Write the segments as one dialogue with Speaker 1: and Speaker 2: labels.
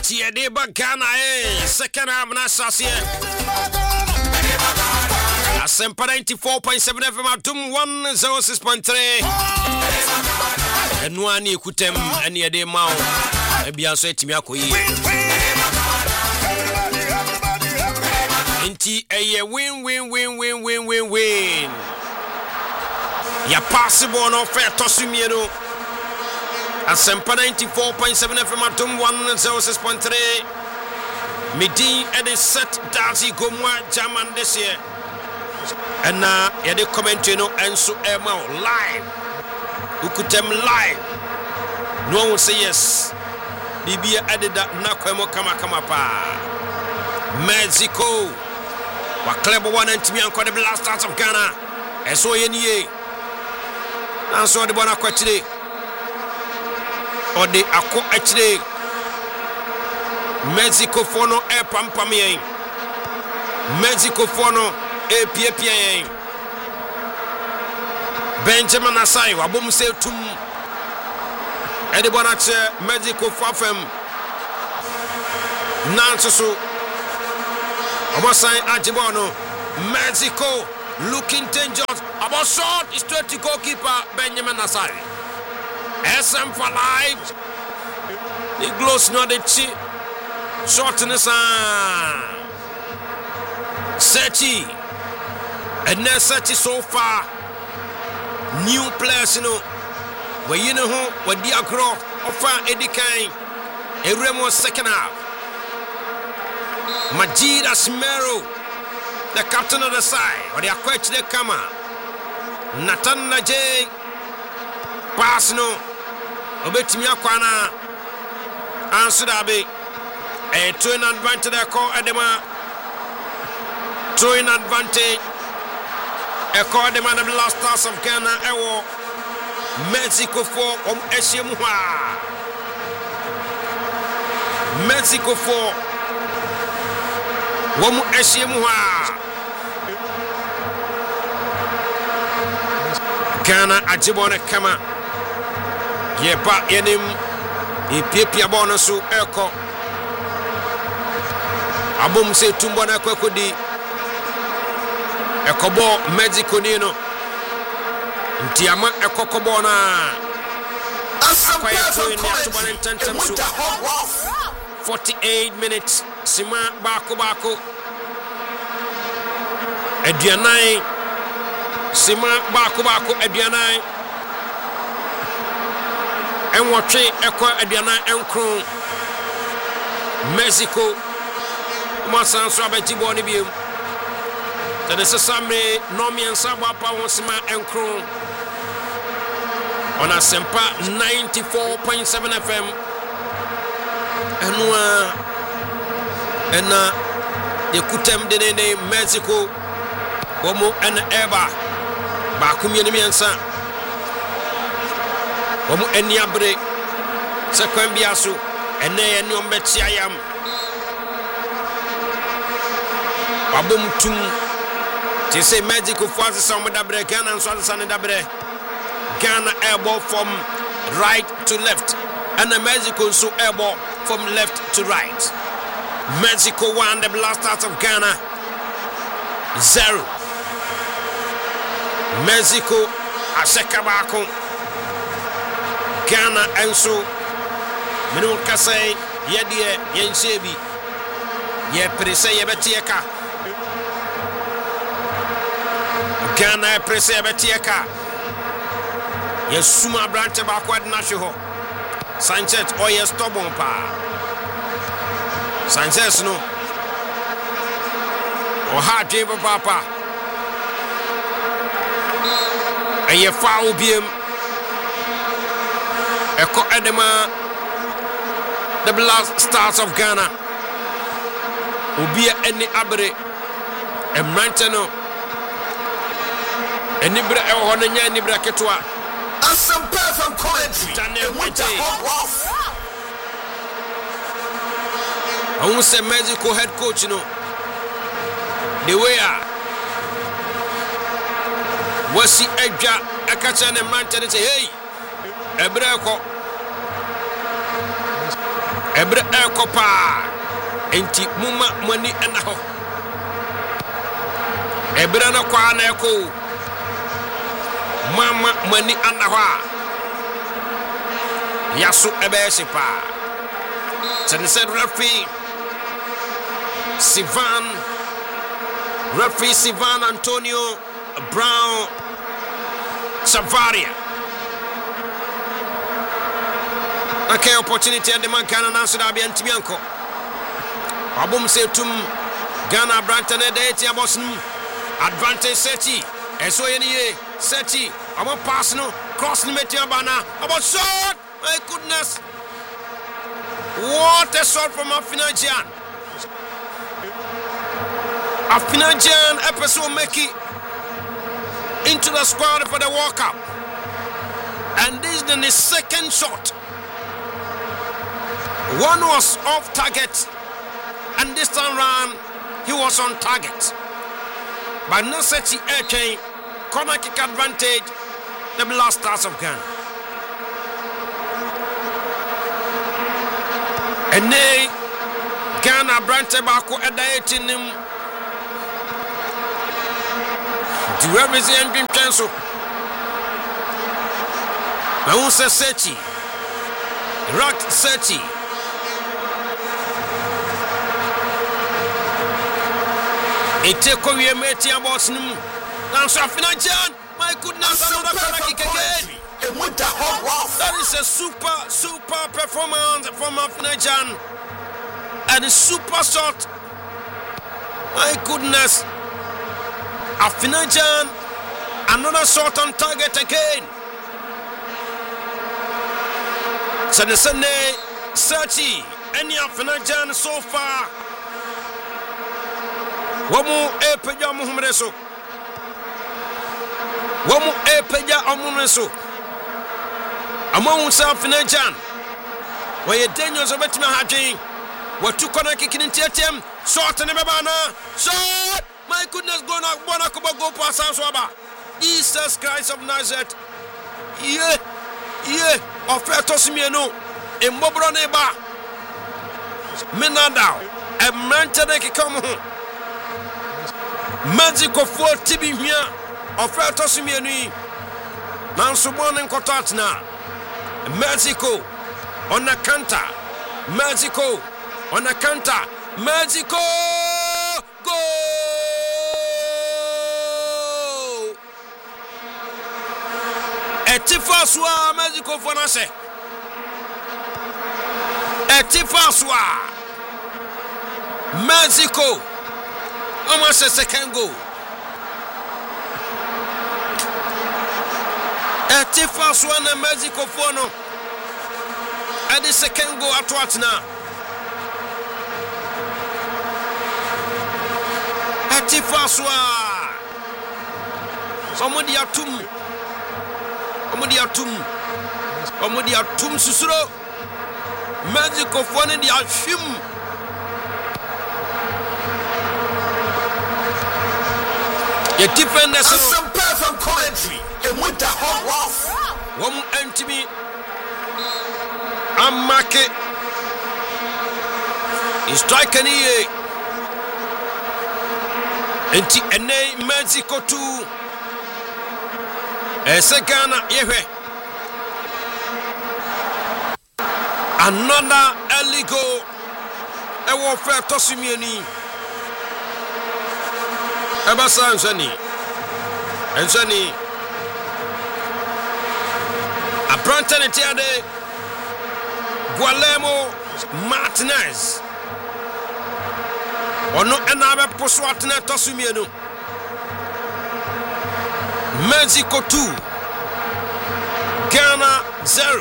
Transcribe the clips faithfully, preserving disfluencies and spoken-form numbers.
Speaker 1: Tia de Bagana, eh, second half na sasie. Asempa ninety-four point seven F M Adum one oh six point three. Enu ani ekutem ene ye de ma o. Ebia so etimi akoyi. Inti eye win win win win win win win. Ya possible no fair tosumiero. Asempa ninety-four point seven F M Adum one oh six point three. Midi ede set Darcy Gomwa German this year. And now uh, the commentary no enso ema live. Ukutem live. No one will say yes. Bibia added that nakwemo kama kama pa. Mexico. Wa club one and me anko the Black Stars of Ghana. Eso yenie. Anso de bona kwatire. Ode akọ achire. Mexico fono e pampamien. Mexico fono e pie pie. Benjamin Asai wabom se tum. E de bona che Mexico fafem. Nanso so. Obosan ajibono. Mexico looking dangerous. About shot is twenty goalkeeper Benjamin Asai. S M for life. The gloss no the chi. Short in the sun. Sechi. And then Sechi so far. New players, you know. Where you know who, where they are grow. Offer Eddie Kane. A Remo second half. Majid Asmero. The captain of the side. Or they are quite the Kama. Nathan Najee. Pass no. Obetimi Akwana. Answer Dabe. A twin advantage there call Edema. Twin advantage. A call the man of the Last Stars of Ghana. Ewo Mexico for um Eshimuha. Mexico for um Eshimuha. Ghana Ajibone Kama. Yepa yenim. Ipipia bonusu eko. Abum se tumbo na kwekodi. Ekobo Mexico nino. Ntiama ekokobo na. forty-eight minutes. Sima bako bako. Edianai. Sima bako bako edianai. Enwotwe ekwa edianai enkron. Mexico. Masan so abetibo ni biem. That is a Sammy, Nomi and Sabapa Wonsima and Crow on a Sempa ninety-four point seven F M. And uh, and uh, the Kutem de name Mexico, Omo and Eba, Bakumi and Miansa, Omo and Yabre, Sequembiasu, and Nay and Yombetsiam, Babum Tum. They say Mexico for some dabre Ghana and Swaziland dabre. Ghana airball from right to left, and the Mexico so airball from left to right. Mexico won the Black Stars of Ghana zero. Mexico asekabako. Ghana and so minu kasai yedie yensebi ye prese yebetieka. Ghana presse abetieka. Yesuma branch backward national. Sanchez or yes stubborn pa. Sanchez no. Or hard game papa. And ye foul beam. Eko Edema. The Black Stars of Ghana. Ubia any abre. And Mantano. Enibra e ho na nya enibra ketwa asampa from commentary I want say Mexico head coach no the way a wasi edwa akacha na Manchester say hey ebra ko Ebre ekopa enti muma mani enaho ebre na kwa na eko mama mani anaho yaso ebe sipa sense referee Sivan referee Sivan Antonio Brown Savaria. Okay, opportunity at the man can announce that be Antibianco. Abum say tum Ghana Branton Edeti Abosun advantage Seti. Eso any Seti. About pass no cross limit bana. About shot. My goodness. What a shot from Afinajan. Afinajan episode make it into the squad for the World Cup. And this is the second shot. One was off target, and this time round he was on target. But no such a corner kick advantage, the Blast Stars of Ghana. And they Ghana Brante Bako at the eighteen him to represent Dream Chancel. Maunsa Sechi, Rock Sechi. It take away Meti about him. Now, Afinajan, my goodness, another corner kick again. That is a super, super performance from Afinajan. And a super shot. My goodness. Afinajan, another shot on target again. So the Sunday, Searchy, any Afinajan so far. Wamu epeja muhumreso. Wamu epeja amureso. Among Afinajan. Where you dangerous of it, Mahaji. What two corner kicking in T M. Shot and Mabana. Shot! My goodness, go now. Bonakuba go past Answaba. Jesus Christ of Nazareth. Yeah, yeah. Offer Tosimiano. A Mobroneba. Menadao. A Mantadeki come home. Mexico for Tibi here. Offer Tosimiano. Nansubon and Kotatna. Mexico on the counter. Mexico on the counter. Mexico go. Etifaswa Mexico for Nase. Etifaswa Mexico. Almost a second goal. Etifaswa na Mexico for no. At the second goal at what now? Etifaswa. Somebody atum. Omudi atum. Omudi atum susuro. Mexico for the ashim. You defend us.
Speaker 2: Some perfect commentary. And with the hot rough.
Speaker 1: One entity. I'm market. He's striking here. Enti ene Mexico two. Ese Ghana yewe. Another early goal. Ewo fe Tosimiani. Ebasa Nsani. Nsani. Abranten etiade. Guillermo Martinez. Ono enabe poswatne Tosimianu. Mexico two. Ghana zero.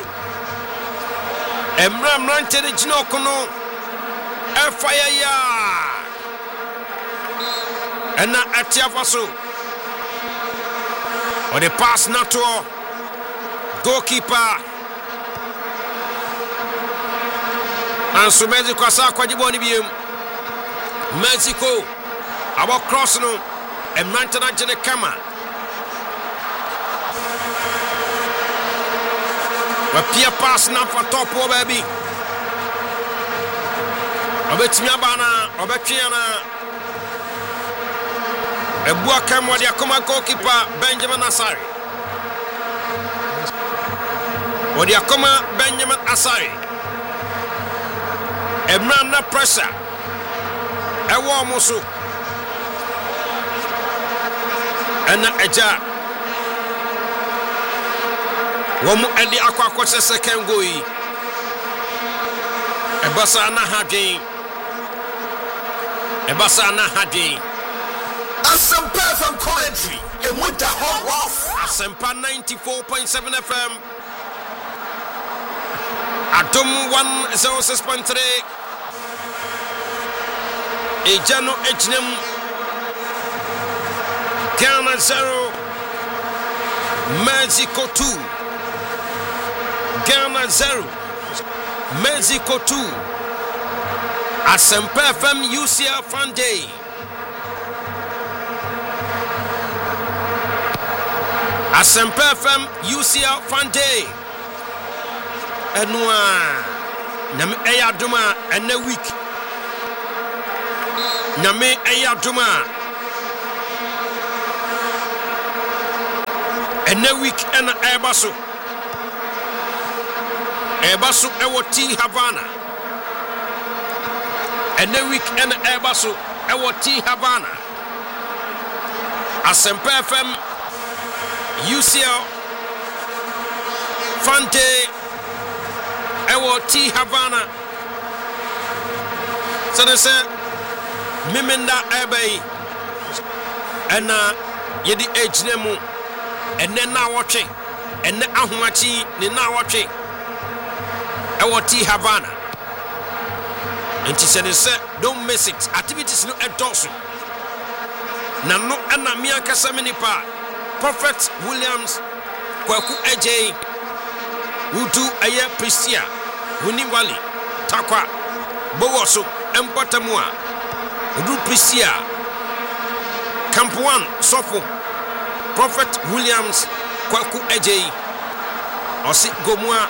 Speaker 1: Emram Rantere Jinokono. Fire ya. Ena Atiafaso. Or the pass Nato. Goalkeeper. And so Mexico asa kwa jiboni biem. Mexico. About cross no. Emram Rantere Kama. Wapia pass now for top oh baby. obetimi abana obetweana ebua kamwa dia koma goalkeeper Benjamin Asare odia koma Benjamin Asare emra na pressure ewo muso ena eja womu edi akwa akwa second goal yi ebasa na hadwen ebasa na hadwen
Speaker 2: Asempa F M commentary and with the hot rough.
Speaker 1: Asempa ninety-four point seven F M Atom one oh six point three Ejano Ejnem Ghana zero Mexico two Ghana zero Mexico two Asempa F M U C L Fan Day Asempa F M U C L Fan Day Enwa Nami eya duma ene week Nami eya duma ene week ena ebaso Ebaso ewo T Havana ene week ena ebaso ewo T Havana Asempa F M U C L Fan Day ewo T Havana Sane se Mimenda ebay ena yedi ejnemu ene na wotwe ene ahomachi ne na wotwe ewo T Havana enti sane se don't miss it activities no edoso na no ena mia kasa minipa Prophet Williams Kwaku Ej Udu Aye Pristia Wuniwali Takwa Bowoso Empatamua Udu Pristia Camp one Sofo Prophet Williams Kwaku Ej Osi Gomua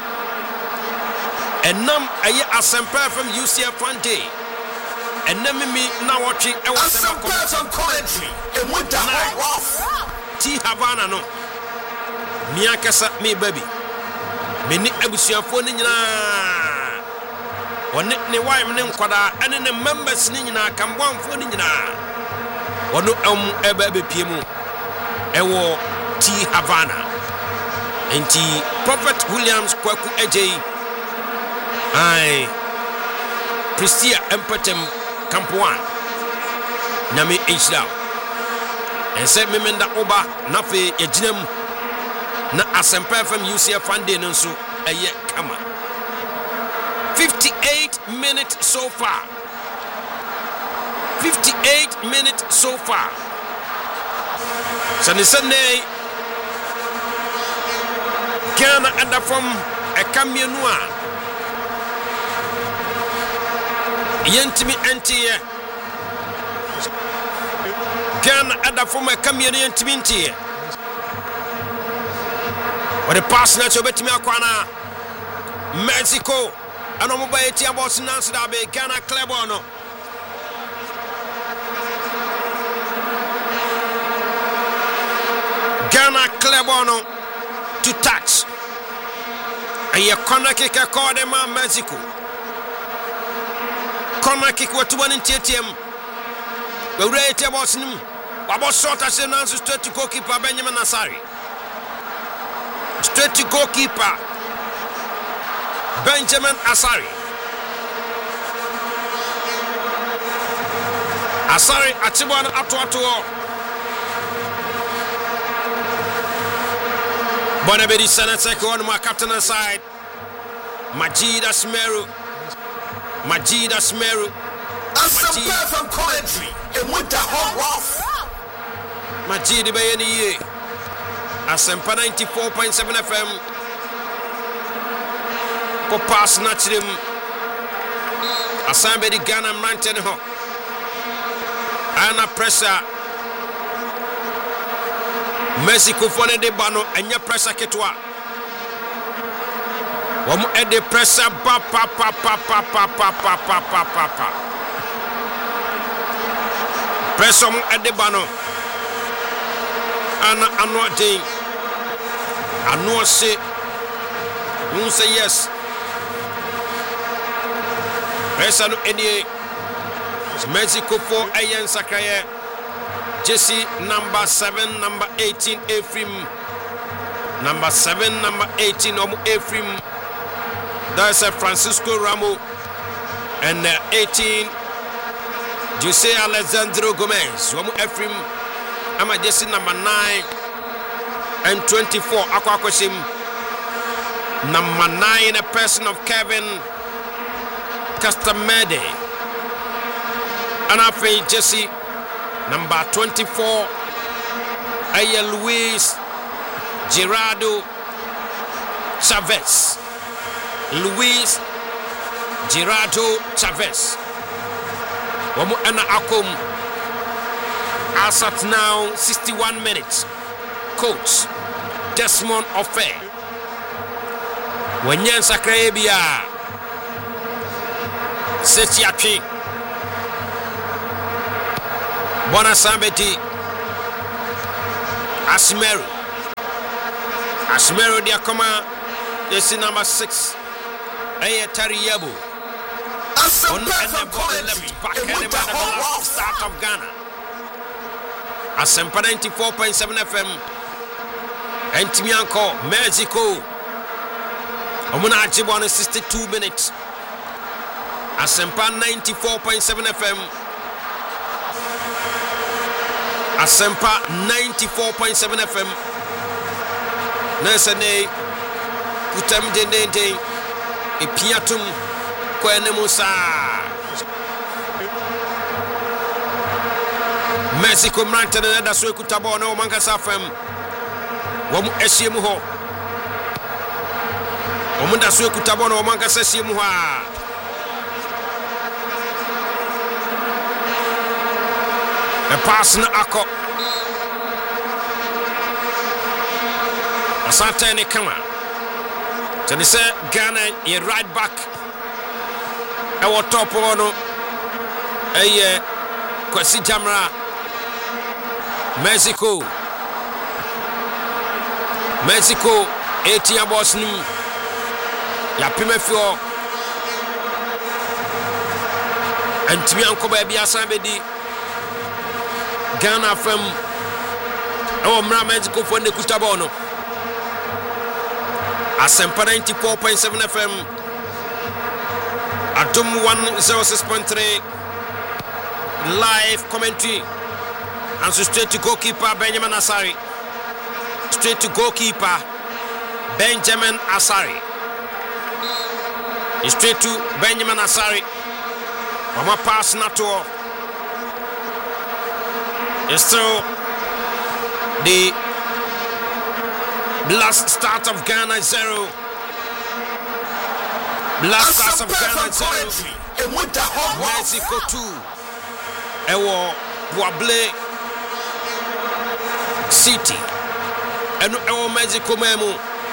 Speaker 1: Enam Aye Asempa from U C L Fan Day Enemi na watching
Speaker 2: Asempa from commentary and with the hot rough
Speaker 1: T Havana no Mia kasa me baby Meni abusuafo ni nyina Wone ne wife ne nkwada ene ne members ni nyina kambwanfo ni nyina Wono am ebe be pie mu ewo T Havana enti Prophet Williams Kwaku Ej ai Pristia Empatem Camp one Nami Islam and say Mimenda Oba Nafe Ejinem Na Asempa F M U C L Fan Day Nunsu Aye Kama fifty-eight minutes so far fifty-eight minutes so far Sunday Sunday Ghana under from a Kamianua Yentimi Antie Ghana ada from a Cameroonian Timinti. What a pass natural betimi akwana Mexico and on mobile tia boss Nancy Dabe Ghana Clebono. Ghana Clebono to touch. And your corner kick a call them Mexico. Corner kick what one in T T M. We rate about him. About short as an answer straight to goalkeeper Benjamin Asare. Straight to goalkeeper Benjamin Asare. Asare Atibwana Atu Atu. Bonabedi Senate on my captain aside. Majid Asmeru. Majid Asmeru.
Speaker 2: Asempa from commentary and with the hot rough.
Speaker 1: Majid Bayeni Asempa ninety-four point seven F M Popa snatched him Asambe di Ghana Mountain Ho Ana pressure Mexico fone de bano enya pressure ketwa Wamu ede pressure pa pa pa pa pa pa pa pa pa pa pa Person Edebano Anna Anote Ano say won't say yes. Person Eddie Mexico for Ayan Sakaye Jesse number seven, number eighteen Ephraim. Number seven, number eighteen Omu Ephraim. That's a Francisco Ramo. And uh, eighteen Jose Alexandro Gomez. Omu Ephraim. I'm a Jesse number nine and twenty-four Aquakosim. Number nine, a person of Kevin Castamede. And I feel Jesse number twenty-four Aya Luis Gerardo Chavez. Luis Gerardo Chavez. Wamu ana akum. As at now sixty-one minutes. Coach Desmond Ofe. Wanyan Sakrabia. Setiapi. Bona Sambeti Asmeru Asmeru dia koma this is number six Aya Tariyabu on the left back and start of Ghana Asempa ninety-four point seven F M Entimianko Mexico Omuna Ajibon sixty-two minutes Asempa ninety-four point seven F M Asempa ninety-four point seven F M Nesane Kutam Dende Ipiatum Kwenemusa Mexico Mrante da so kutabo na Mankasa F M Wamu Esiemu ho Wamu da so kutabo na Mankasa Esiemu ha A pass na ako Asante ni kama Tani se Ghana ye right back Ewo top ono Eye Kwesi Jamra Mexico Mexico eighteen boss ni Ya pime fio Antimi anko ba bia san bedi Ghana from oh Mra Mexico for the Kutabono Asempa ninety-four point seven F M Atom one oh six point three live commentary and so straight to goalkeeper Benjamin Asari straight to goalkeeper Benjamin Asari straight to Benjamin Asari Mama pass Nato It's still the last start of Ghana zero. Last start of Ghana zero. Mexico two. Ewo Buable City. Eno ewo Mexico memu.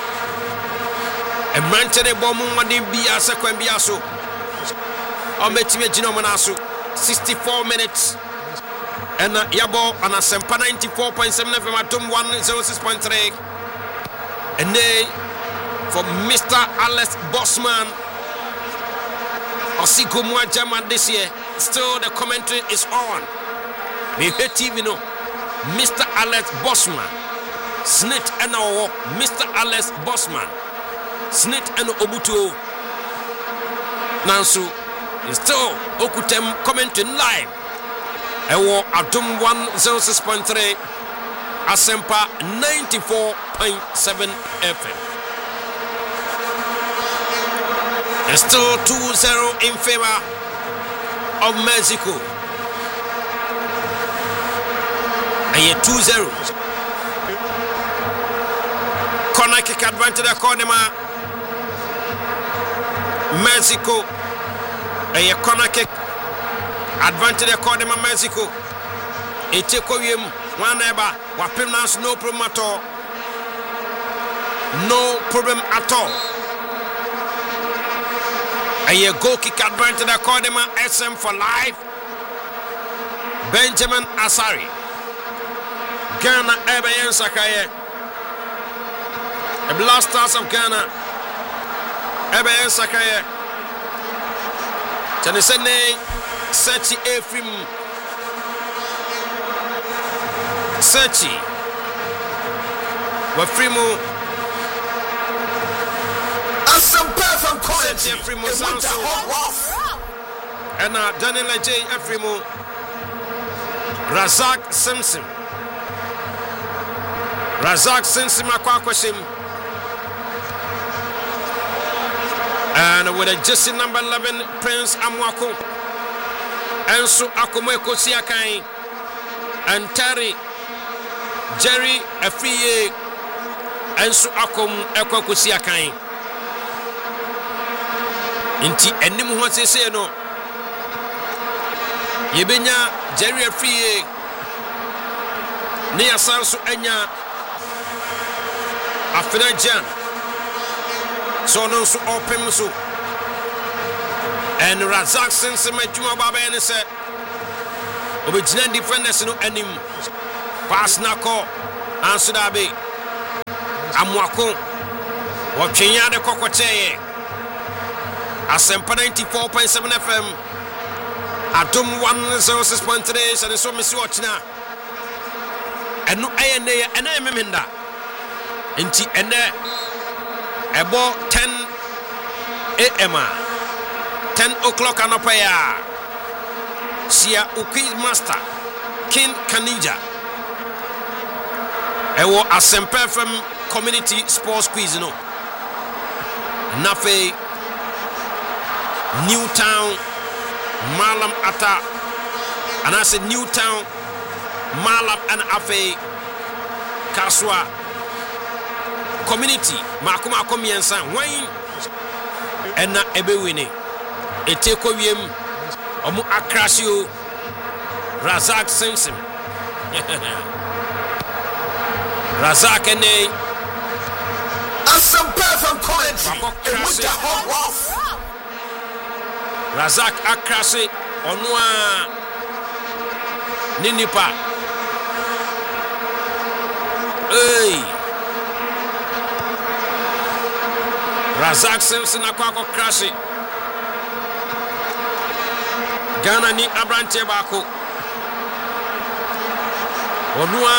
Speaker 1: Emrantene bomu wadi biasa kwembiaso. Ometime jino manaso. sixty-four minutes. And uh, Yabo on Asempa ninety-four point seven F M Atom one oh six point three. And they for Mister Alex Bossman Osiko Mwajama this year. Still the commentary is on. Me T V no Mister Alex Bossman. Snit and our Mister Alex Bossman. Snit and Obuto. Nansu is still Okutem commenting live. Ewo Atom one oh six point three Asempa ninety-four point seven F M. It's still two zero in favor of Mexico. And yet two zero. Corner kick advantage of Kodema. Mexico. And yet corner kick advantage of Kodema Mexico. It take him one ever. Wapim nas no problem at all. No problem at all. And you go kick advantage of Kodema S M for life. Benjamin Asari. Ghana Ebayen Sakaye. The Blasters of Ghana Ebayen Sakaye. Tanisene Sechi Efrim Sechi Wafrimu
Speaker 2: Asempa from college.
Speaker 1: Sechi Efrimu
Speaker 2: It went to
Speaker 1: Sanso
Speaker 2: hot rough.
Speaker 1: and uh, Daniel J. Efrimu Razak Simpson Razak Simpson Makwakwashim. And with a jersey number eleven, Prince Amwako, Ensu Akomeko Siakai, and Terry Jerry Efiye, Ensu Akom Ekoko Siakai. Inti enimu hwase se no. Yebenya Jerry Efiye, ne yasanso enya Afena Jan. So no so open so and Razak since my Juma Baba and said Obijina defenders no anim pass na call answer that be Amwako watching the Cocoche Asempa ninety-four point seven F M Atom one oh six point three and so Miss Watchna and no A and A and I remember Inti and there about ten A M ten o'clock anopaya. Sia Uki Master King Kanija. Ewo Asempa from Community Sports Quiz no. Nafe Newtown Malam Ata. And I said Newtown Malam and Afe Kaswa Community Makuma Komiansa wine and na ebe winning. Eteko wiem omu akrasio Razak Simpson. Razak ene
Speaker 2: Asempa from college. It went to hot rough.
Speaker 1: Razak akrasi onwa ninipa. Hey. Razak Simpson akwako krashi. Ghana ni Abrante Bako. Onua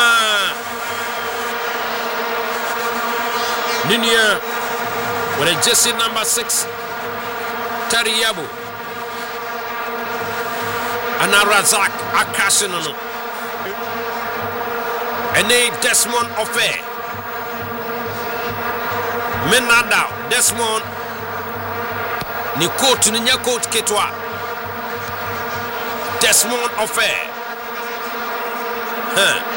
Speaker 1: Ninia with a jersey number six Tariyabu. And Razak Akashino. And a Desmond Offair. Menada Desmond ni coach ni nya coach ketwa Desmond Offair huh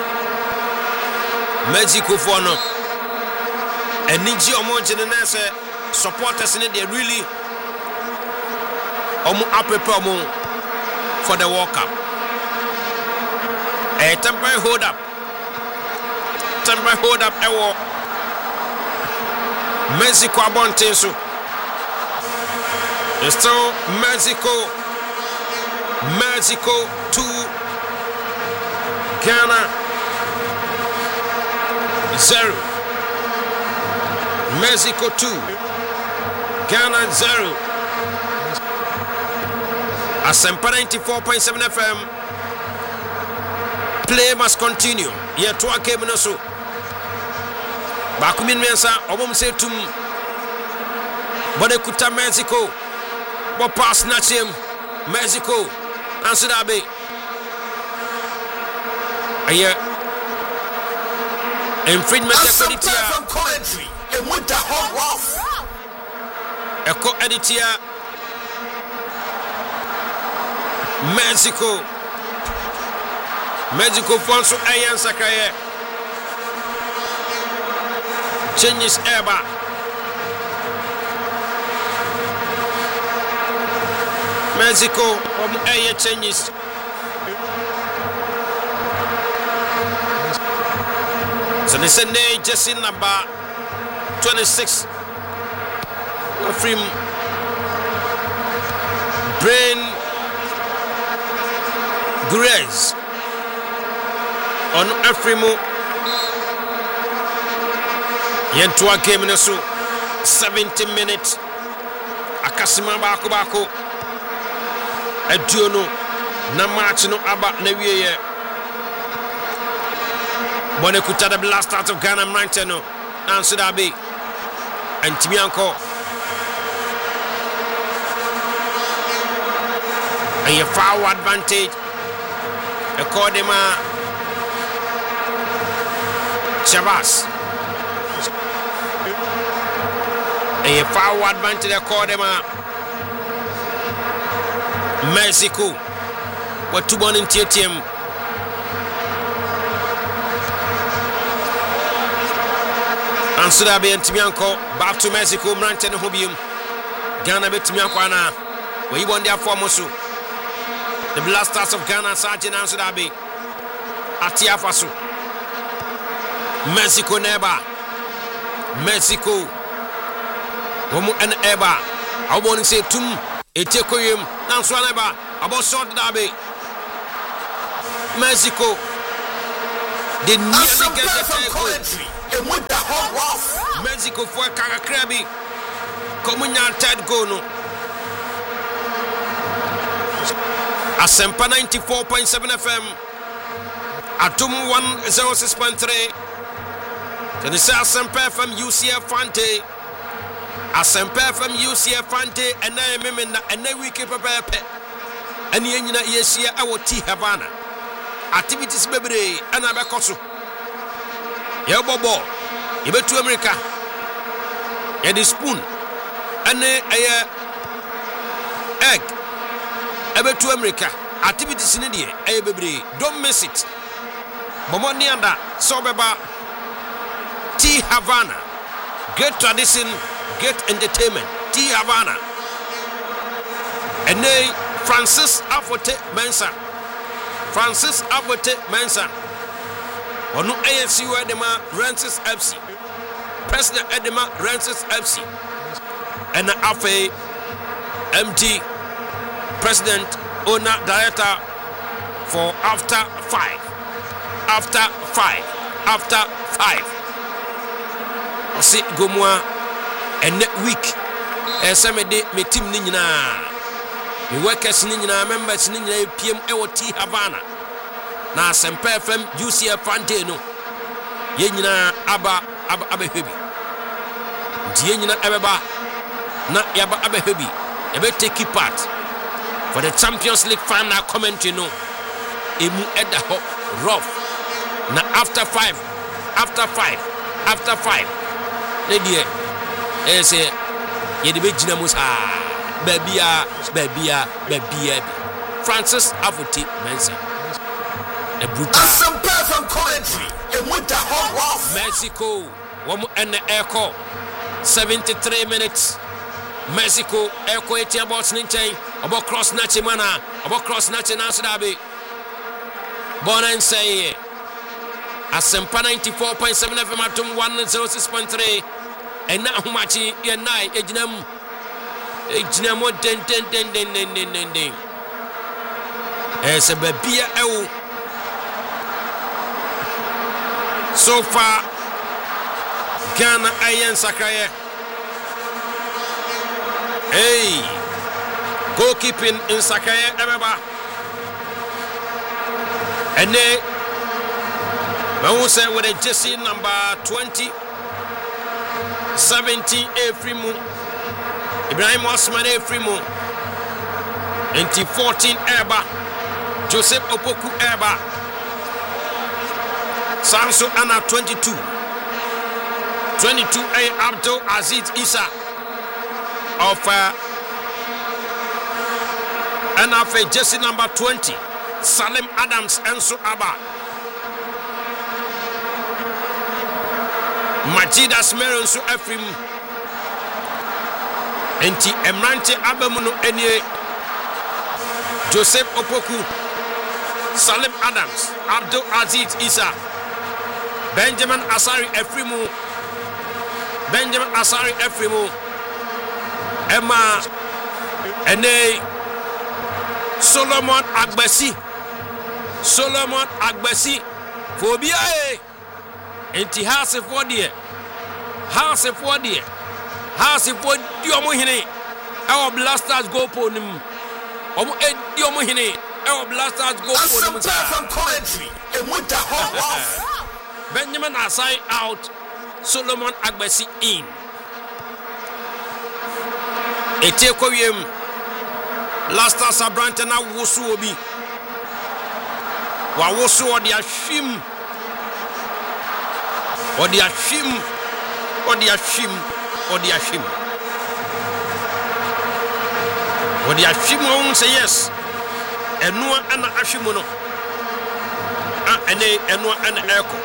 Speaker 1: Mexico for no eniji omo jene say supporters in they really omo prepare omo for the World Cup. A temporary hold up temporary hold up ewo Mexico abonte so. It's still Mexico. Mexico two Ghana zero. Mexico two Ghana zero. Asempa ninety-four point seven F M. Play must continue. Here to a game no so. Bakumin Mensa, Obum say to Bodekuta Mexico. What pass snatch him? Mexico. Answer that be. Aye. Infringement
Speaker 2: Asempa from Coventry. It went to hot rough.
Speaker 1: Echo editor. Mexico. Mexico Fonso Ayan Sakaye. Changes Eba. Mexico um Ayan changes. So they send a jersey number twenty-six. From Brain Gurez on Afrimo Yentua game in so seventy minutes Akasima bako bako Eduono na match no aba na wiye Bone kuta the blast out of Ghana Mranche no Nanso da be Antimi anko and a foul advantage according to Chavas. A foul advantage according to Mexico. What two born in T T M? And so that be Antimianco back to Mexico, Mranchen Hobium. Ghana bet Mianquana. Where you want their formosu. The Blasters of Ghana, Sergeant Ansudabi, Atiafasu, Mexico Neba, Mexico, Womu and Eba. I want to say Tum, Etekoyum, Nanswaneba, about short Dabi, Mexico. They nearly get the takeaway.
Speaker 2: And with the hot rough,
Speaker 1: Mexico for Karakrabi, Comunia Ted Gono. Asempa ninety-four point seven F M Atum one oh six point three Tenisa Asempa F M U C F Fante Asempa F M U C F Fante and I remember and then we keep a pepe and the engine yes here our T Havana activities bebre and abakoso ye bobo ye betu America ye the spoon and a egg Ebe to America activities in India Ebebre don't miss it Bomonianda Sobeba T Havana great tradition great entertainment T Havana and they Francis Afote Mensa Francis Afote Mensa Onu A S U Edema Francis F C President Edema Francis F C and Afe M T President, owner, director for after five, after five, after five. I say go more and next week. Eh, some day me team ni na, me workers ni na, members ni na P M A O T Havana. Na Asempa F M U C F Fante no. Ye ni na aba aba aba hebi. Ye ni na aba na yaba aba hebi. Ebe take part. For the Champions League final commentary no emu eda ho rough na after five after five after five e die e say ye de be gina musa babia babia babia Francis Afote Mensa a brutal
Speaker 2: some perfect commentary and with the hot rough
Speaker 1: Mexico womu en echo seventy-three minutes Mexico echo eighty about ninety about cross nachi mana about cross nachi Nansudabi born and say Asempa ninety-four point seven F M Atum one oh six point three and now machi ye nai ejinam ejinam den den den den den den den den ese babia ewu so far Ghana ayen sakaye hey goalkeeping in Sakaye Ebeba and they I will say with a jersey number twenty seventeen A Frimu Ibrahim Osman A Frimu and fourteen Eba Joseph Opoku Eba Samso Anna twenty-two twenty-two A Abdul Aziz Isa of uh, N F A jersey number twenty Salim Adams Enso Abba Majid Asmer Enso Efrim Enti Emrante Abamuno Enye Joseph Opoku Salim Adams Abdul Aziz Isa Benjamin Asari Efrimu Benjamin Asari Efrimu Emma Ene Solomon Agbesi Solomon Agbesi phobia e enti house for there house for there house for di omo hene our blasters go po nim omo e di omo hene our blasters go po nim
Speaker 2: from commentary and with the hot off
Speaker 1: Benjamin Asai out, Solomon Agbesi in. Etekoyem Lasta Sabrante na wosu obi. Wa wosu odi ashim. Odi ashim. Odi ashim. Odi ashim. Odi ashim won say yes. Enua ana ashimo no. Ah ene enua ana eko.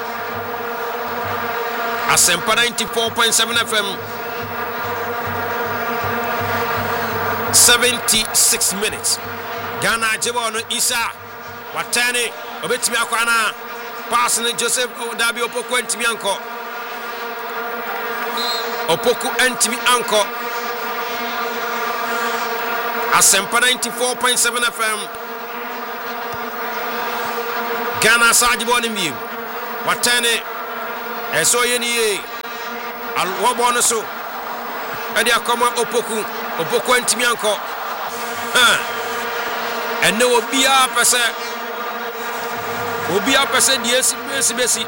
Speaker 1: Asempa ninety-four point seven F M. seventy-six minutes. Ghana Jebono Isa Watani Obetimi Akwana passing Joseph Dabi Opoku Entimi Anko Opoku Entimi Anko Asempa ninety-four point seven F M. Ghana Sajiboni Mim Watani Eso yeni al wobono so edi akoma opoku opoku antimi anko ha enne obia pese obia pese die si besi besi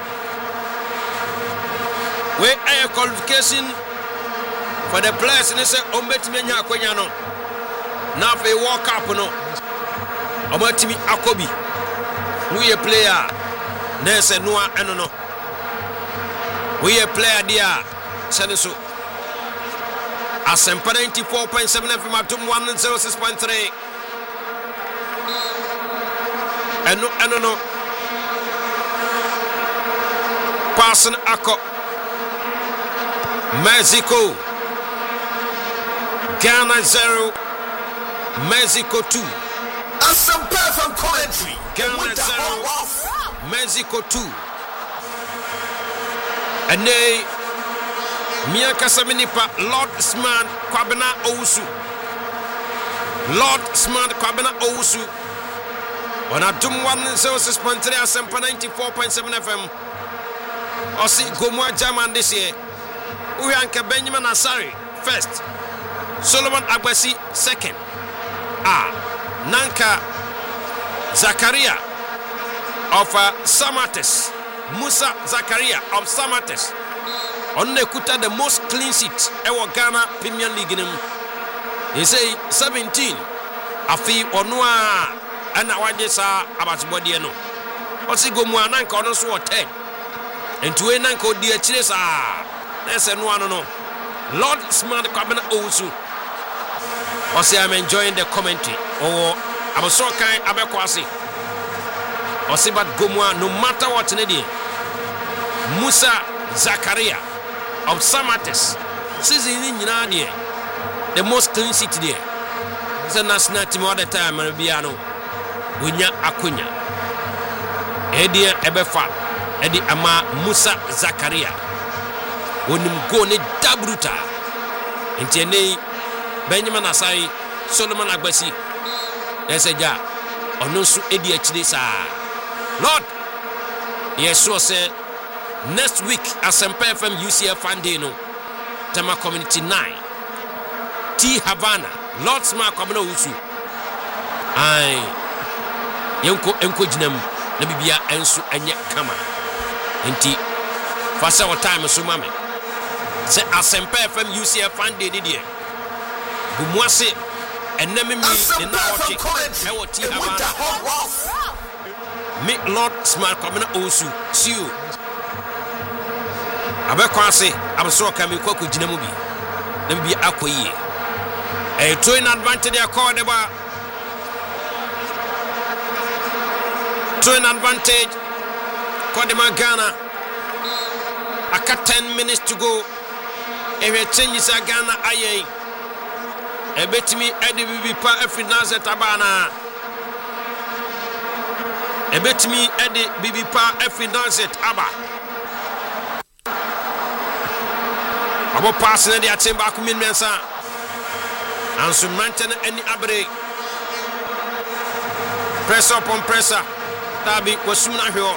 Speaker 1: we a qualification for the players ni se ombetimi anya akonya no na fe world cup no omatimi akobi we a player na se noa eno no we a player there Seneso Asempa ninety-four point seven F M Atum one oh six point three Eno eno no Passing Ako Mexico Ghana zero Mexico two
Speaker 2: Asempa from commentary
Speaker 1: Ghana zero Mexico two Ane Mia Kasaminipa Lord Smart Kwabena Ousu Lord Smart Kwabena Ousu on Atum one oh six point three Asempa ninety-four point seven F M Osi Gomwa German this year Uyanka Benjamin Asari first Solomon Agbesi second Ah Nanka Zakaria of uh, Samates Musa Zakaria of Samates on the kuta the most clean sheet ever Ghana Premier League in him. He say seventeen afi onwa ana wajesa abatibodi no. Osi gomu ananka ono so ten. Entu e nanka odi akire sa. Ese no ano no. Lord Smart Kwabena Ousu. Osi I'm enjoying the commentary. Oh abaso kan abekwase. Osibat Gomwa, no matter what Nedi Musa Zakaria of Samates season in Yunani, the most clean city there. The national team all the time, Biano Gunya Akunya Edia Ebefa Edi Ama Musa Zakaria Unim Goni Dabruta Intene Benjamin Asai Solomon Agbesi Eseja Onosu Edia Chidisa Lord, yes, so say next week Asempa F M U C F Fandino, Tema Community nine, T Havana, Lord Smart Kwabena Ousu. Ay, Yanko Enko Jinem, Nabibia Ensu Anya Kama. Enti, Fasa wa time so mame. Say Asempa F M U C F Fandino Didier. Gumwase, enemi mi in the watch. T Havana. Me Lord Smart Kwabena Ousu see you abekwase abeso kami kwaku ginamu bi na bi akoyi e to in advantage akọ de ba to in advantage Kodema Ghana aka ten minutes to go e we changes Ghana ayen e betimi edi bibi pa afinance tabana Ebetimi edi bibi pa efinance it aba. Abo pass na di atemba akumin mensa. Ansu maintain any abre. Press up on pressure. Dabi wasum na hwe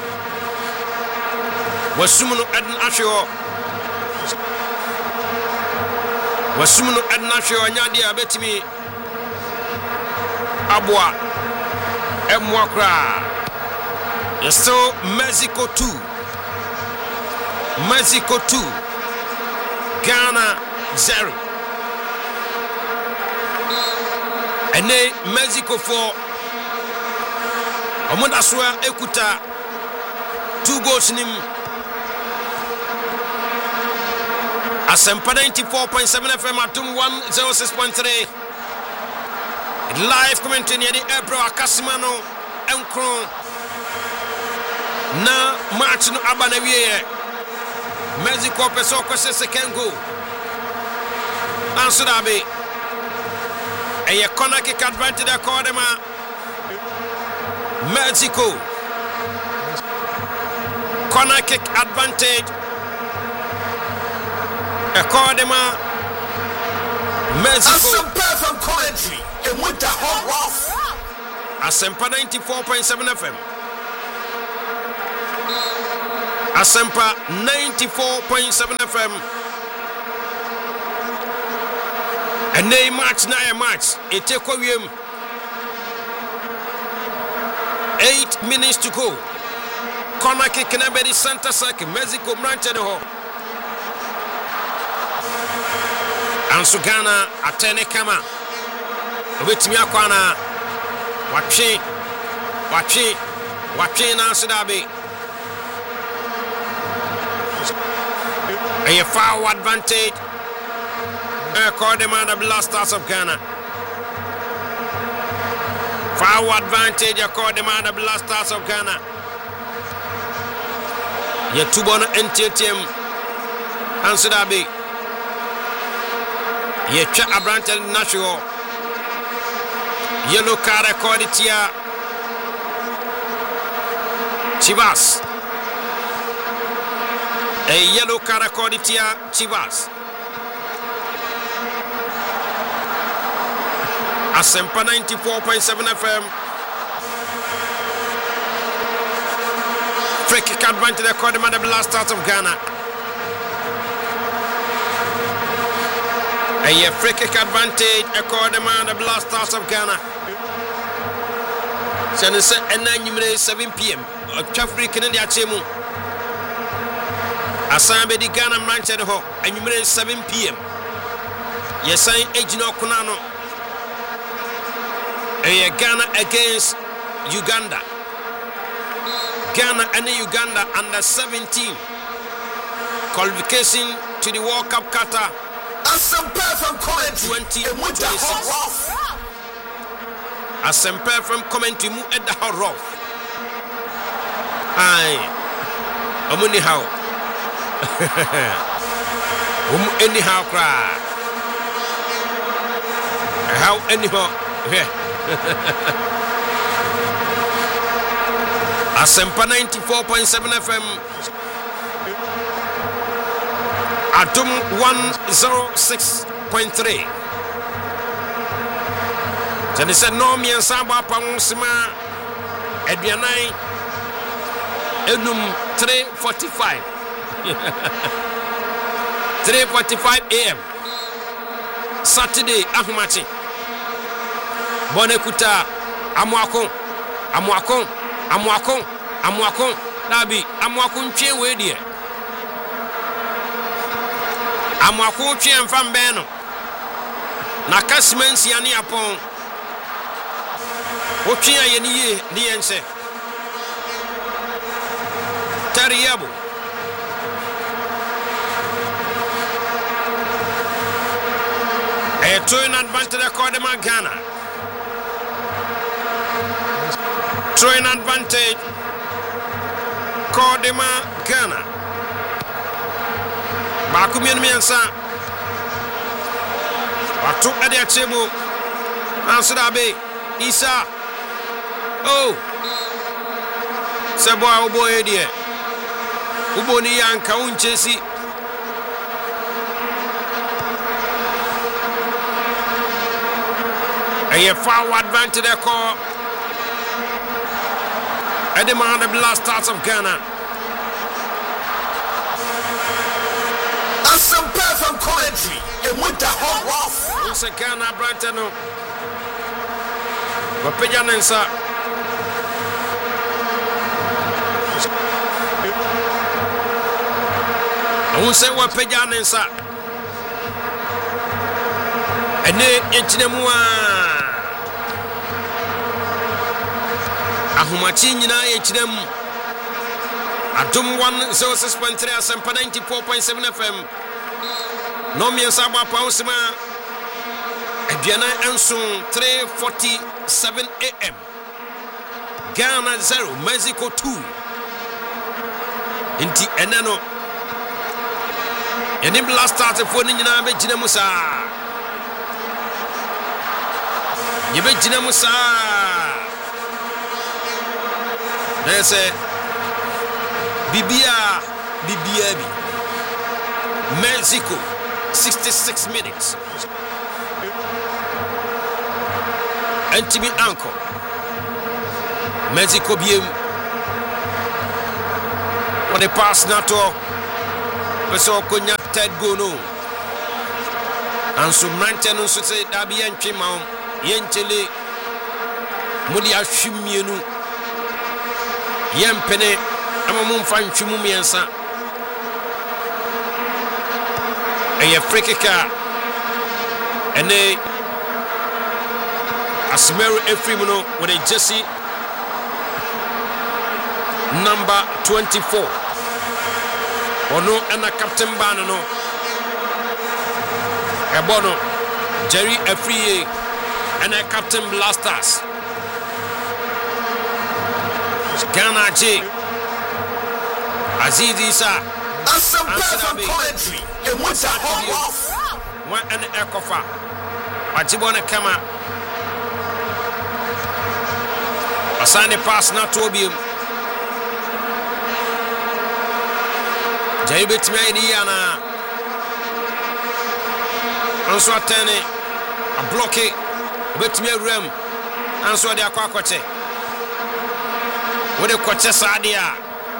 Speaker 1: wasum no edn ahwe wasum no edn ahwe nyade a betimi aboa emwa kra. It's still Mexico two, Mexico two, Ghana zero. And then Mexico four. Omonda Swa Ekuta two goals in him. Asempa ninety-four point seven F M Atum one oh six point three. Live commentary near the Ebro Akasimano Enkron. Na match no aba na wie Mexico peso kwese second goal anso da be eye corner kick advantage da Kodema Mexico corner kick advantage a Kodema Mexico.
Speaker 2: Asempa F M commentary and with the hot rough
Speaker 1: Asempa ninety-four point seven F M Asempa ninety-four point seven F M. And they match na a match. It take away eight minutes to go. Corner kick na be the center circle. Mexico branch the ho. Ansu Ghana atene kama. Obetimi akwana. Watwe. Watwe. Watwe na Sudabe. A foul advantage. Uh, Kodema the Blasters of Ghana. Foul advantage. Kodema the Blasters of Ghana. Ye tubona N T T M. Ansudabi. Ye cha Abrante National. Yellow card recorded here. Chivas. A yellow card recorded here. Chivas. Asempa ninety-four point seven F M. Free kick advantage recorded by the Blasters of Ghana. A free kick advantage recorded by the Blasters of Ghana. So they say seven p m Chafri Kennedy Achemu. Asambe di Ghana Manchester ho anwumere seven p m Yesan Ejino Kunano. A Ghana against Uganda. Ghana and Uganda under seventeen. Qualification to the World Cup Qatar twenty twenty-six. Asempa from commentary mu at the rough. Aye. Omuni how. Um anyhow cry. How anyhow. Asempa ninety-four point seven F M. Atum one oh six point three. Jadi said no me and Samba Pamusima Edbianai Enum three forty-five. three forty-five a m Saturday Ahmachi Bonekuta Amwakon Amwakon Amwakon Amwakon Nabi Amwakon Che Wedie Amwakon Che and Van Beno Nakasmen Siani upon Okia Yeni Niense Tariabu a throwing advantage according to Ghana. Throwing advantage Kodema Ghana. Bakumian Miansa Watu Adia Chebo Ansurabe Isa. Oh Seboa Ubo Edie Uboni Yanka Unchesi. A foul advantage call. Edema, the Black Stars of Ghana.
Speaker 2: That's some perfect commentary. And with the hot rough.
Speaker 1: Once a Ghana, Brighton. Wapejanensa. I won't say Wapejanensa. And then Echinemua Ahumachi Nina Echinemu Atum one zero six point three Asempa ninety-four point seven F M. Nomi Saba Pausima Ediana Ensun three forty-seven A M. Ghana zero, Mexico two. Inti Enano Yenim last started for Nina Bejinemusa. Yebejinamusa. There's a Bibia Bibiabi Mexico sixty-six minutes. Antimi Anko Mexico Biem. What a pass Nato Peso Konya Ted Gono and so Manton so say Dabi and Chimam Yentele Mudia Shimienu Yempene Amamum Fan Chumumiansa a Africa and a Asmeru Efrimuno with a Jesse number twenty-four. Ono and a Captain Banano Ebono Jerry Efriye and a Captain Blasters Ghana J Aziz Isa.
Speaker 2: That's some perfect commentary. And what's a home off?
Speaker 1: One and a Ekofa Wajibona Kama Asani pass not to be Jaibit Mediana Answer Tene a blocky with me rim answer the aquacote with a quache sadia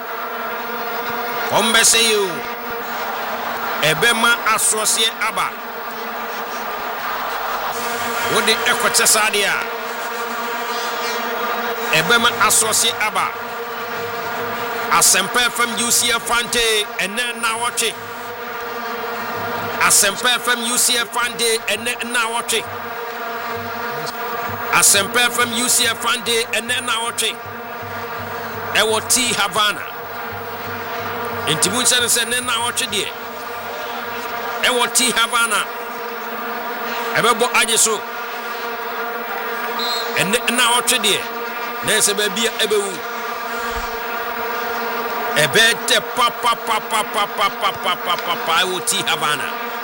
Speaker 1: Ombese you Ebema associate Abba with the equache sadia Ebema associate Abba Asempa from U C F Fante and then now watching. Asempa from U C F Fante and then now watching. Asempa from U C F Fante and then now watching. Ewo T Havana. Intimucha said then now watching there. Ewo T Havana. Ebebo Ajeso. And then now watching there. There's a baby Ebewu. Ebete papa papa papa papa papa I will T Havana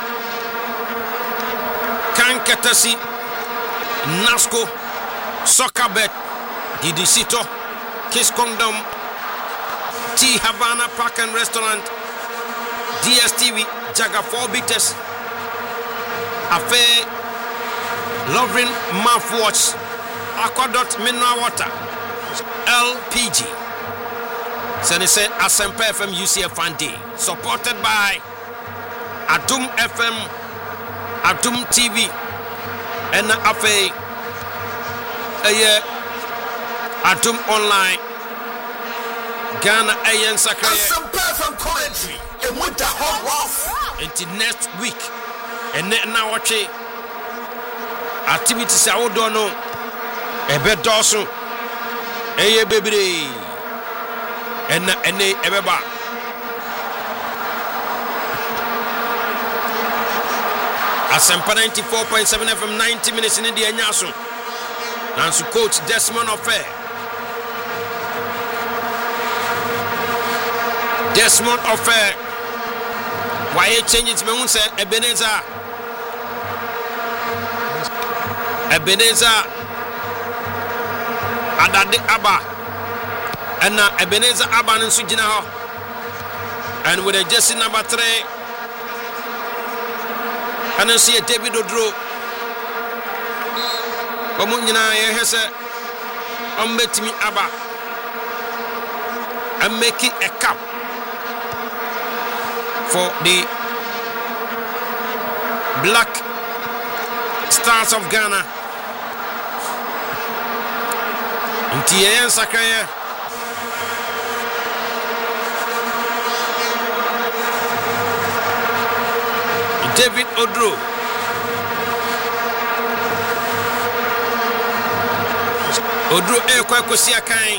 Speaker 1: Kankatasi Nasco Soccer Bet Didisito Kiss Condom T Havana Park and Restaurant D S T V Jaga four Bitters Affair Loving Mouthwash Aquadot Mineral Water L P G Sani said Asempa F M U C F Fante supported by Atum F M, Atum T V, and Afe Aye Atum Online Ghana Ayen Sakre.
Speaker 2: Asempa F M commentary and with the hot rough.
Speaker 1: Until next week, and now watch it. Activities I don't know. Ebe Dawson, Aye baby. And and they ever back. Asempa ninety-four point seven F M ninety minutes in India Nyaso. Nansu coach Desmond Offair. Desmond Offair. Why it changes me won't say Ebenezer. Ebenezer Adade Abba. And now Ebenezer Aban and Sujinaho. And with a jersey number three. And then see a David Odro. Bamunina, yes, sir. Umbetimi Abba. and making a cup for the Black Stars of Ghana. Ntien Sakaye David Odro Odro ekwa kosia kan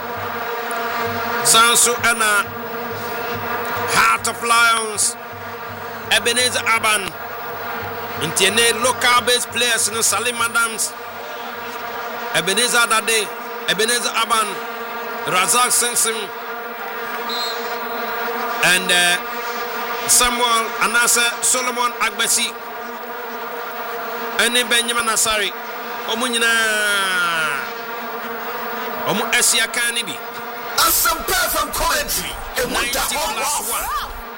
Speaker 1: Sanso ana Heart of Lions Ebenezer Aban Intiene local based players no Salim Adams Ebenezer Dade Ebenezer Aban Razak Sensim and uh, Samuel Anasa Solomon Agbesi and Benjamin Asari Omunyina Omu Esia Kanibi
Speaker 2: and some perfect commentary and with the whole
Speaker 1: plus one.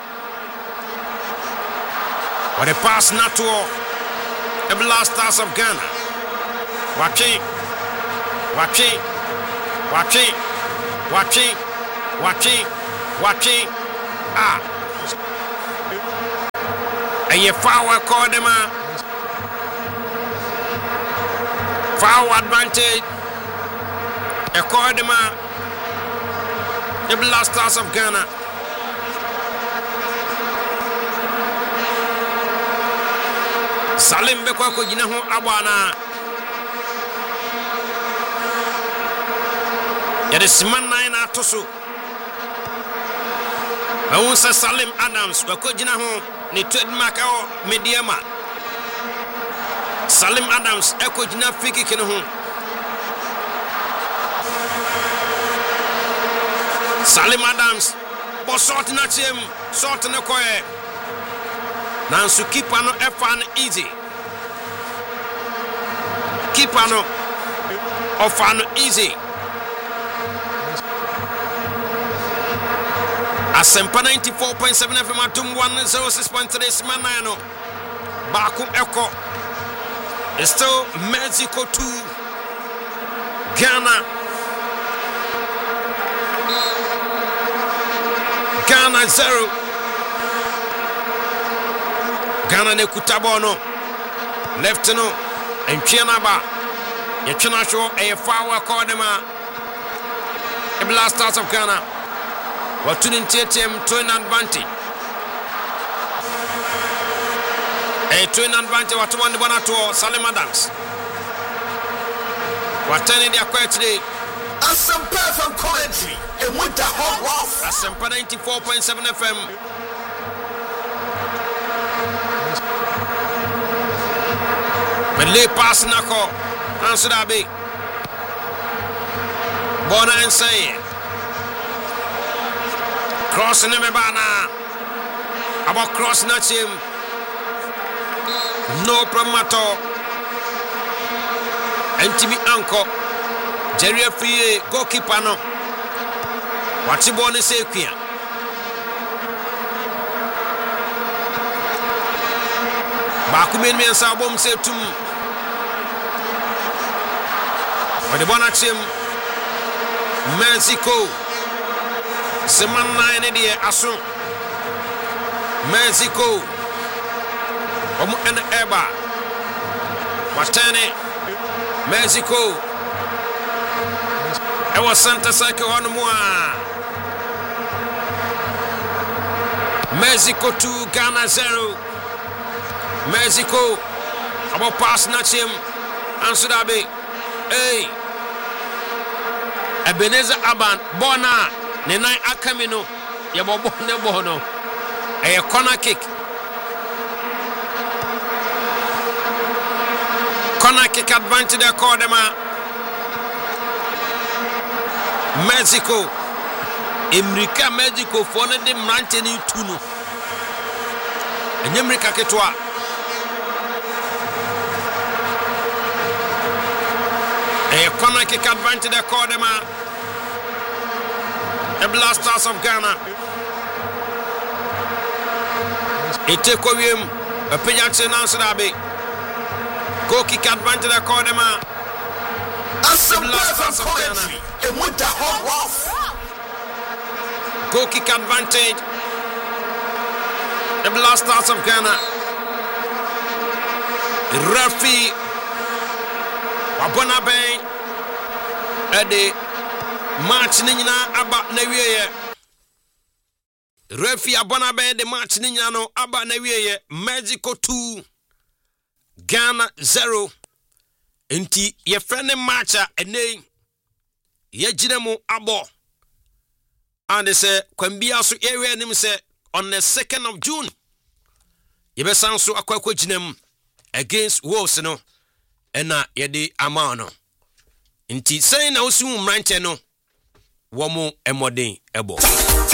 Speaker 1: What a pass not to the Black Stars of Ghana. Watching, watching, watching, watching, watching, watching. Ah. And you foul call them a foul advantage. A call them a the Black Stars of Ghana. Salim Bekwa ko jina ho abana. Yade siman nine atoso. Awon sa Salim Adams ko jina ho ni trademark o mediama. Salim Adams e ko jina fiki kene ho. Salim Adams bo sort na chem sort na koe. Nansu keeper no F easy. Keeper no offer easy. Asempa ninety-four point seven F M atum one oh six point three Manano. Bakum Echo. It's still Mexico two. Ghana. Ghana zero. Ghana ne kutabono. Left no. And Chianaba. Yachina show a foul cordema. The Black Stars of Ghana. What tuning T M twin advantage. A twin advantage what one one to Salim Adams. What turning their quiet today.
Speaker 2: And some perfect commentary and with the whole off.
Speaker 1: Asempa ninety-four point seven F M. Lay pass nako answer that big Bona and say crossing him bana about cross not him no problem at all Antimi Anko Jerry Free goalkeeper no what you born say quia Bakumen me and Sabom say to me but the one at him Mexico Seman nine de Asun Mexico Omu and Eba Watane Mexico Ewa Santa Sake on moi Mexico two Ghana zero Mexico about pass not him answer that big hey Ebenezer Aban Bona Nenai Akamino Yabobo Nebono a corner kick corner kick advantage the Cordema Mexico Emrika Mexico for the Mantini Tunu and Emrika Ketwa a corner kick advantage the Cordema the Black Stars of Ghana. It take away him a Pijaxin answer Abbey. Go kick advantage the Cordema.
Speaker 2: And some Black Stars of Ghana. And with the whole off.
Speaker 1: goal kick advantage. The Black Stars of Ghana. Referee Wabona Bay Ede match ninyina aba na wieye. Referee Abona Bay the match ninyina no aba na wieye. Mexico two Ghana zero. Inti ye friend matcha ene ye jinemu abo. And they say kwambia so ewe nim say on the second of June. Ye be sanso akwakwa jinemu against Wolves no ena yedi amano. Inti say na osu mranche no womo emoden ebo.